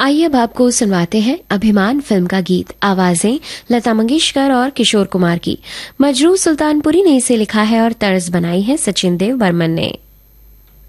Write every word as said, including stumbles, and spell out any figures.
आइए अब आपको सुनवाते हैं अभिमान फिल्म का गीत। आवाजें लता मंगेशकर और किशोर कुमार की। मजरू सुल्तानपुरी ने इसे लिखा है और तर्ज बनाई है सचिन देव बर्मन ने।